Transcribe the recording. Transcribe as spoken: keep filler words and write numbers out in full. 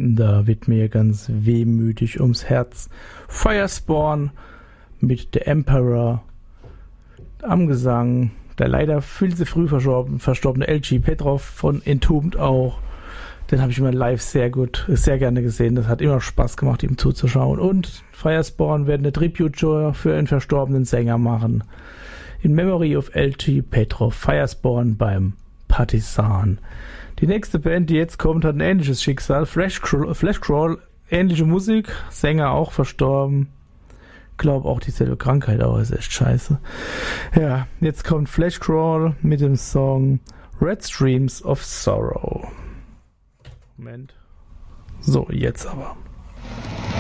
Da wird mir ganz wehmütig ums Herz. Firespawn mit The Emperor am Gesang. Der leider viel zu früh verstorben, verstorbene L G Petrov von Entombed auch. Den habe ich immer live sehr gut, sehr gerne gesehen. Das hat immer Spaß gemacht, ihm zuzuschauen. Und Firespawn werden eine Tribute-Show für einen verstorbenen Sänger machen. In Memory of L G Petrov. Firespawn beim Partisan. Die nächste Band, die jetzt kommt, hat ein ähnliches Schicksal. Flashcrawl, Flashcrawl, ähnliche Musik. Sänger auch verstorben. Glaube auch dieselbe Krankheit, aber ist echt scheiße. Ja, jetzt kommt Flashcrawl mit dem Song Red Streams of Sorrow. Moment. So, jetzt aber.